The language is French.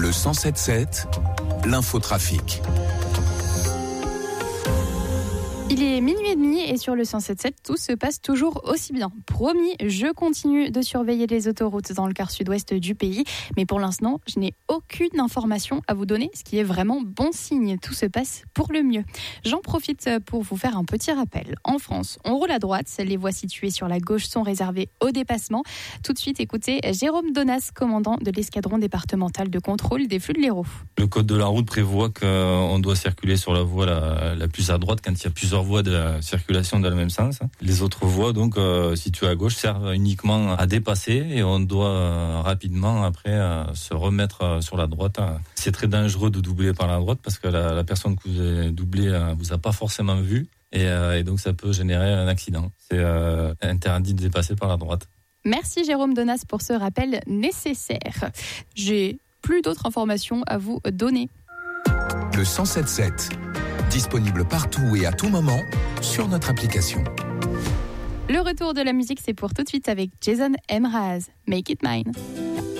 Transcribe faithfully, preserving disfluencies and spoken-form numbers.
Le cent sept sept, l'infotrafic. Il est minuit et demi et sur le cent sept sept, tout se passe toujours aussi bien. Promis, je continue de surveiller les autoroutes dans le quart sud-ouest du pays. Mais pour l'instant, je n'ai aucune information à vous donner, ce qui est vraiment bon signe. Tout se passe pour le mieux. J'en profite pour vous faire un petit rappel. En France, on roule à droite. Les voies situées sur la gauche sont réservées au dépassement. Tout de suite, écoutez Jérôme Donas, commandant de l'escadron départemental de contrôle des flux de l'Hérault. Le code de la route prévoit qu'on doit circuler sur la voie la, la plus à droite quand il y a plusieurs voies de circulation dans le même sens. Les autres voies, donc, euh, situées à gauche, servent uniquement à dépasser et on doit euh, rapidement, après, euh, se remettre euh, sur la droite. C'est très dangereux de doubler par la droite parce que la, la personne que vous avez doublée euh, vous a pas forcément vu et, euh, et donc ça peut générer un accident. C'est euh, interdit de dépasser par la droite. Merci Jérôme Donas pour ce rappel nécessaire. J'ai plus d'autres informations à vous donner. Le cent sept sept, disponible partout et à tout moment sur notre application. Le retour de la musique, c'est pour tout de suite avec Jason Mraz. Make it mine.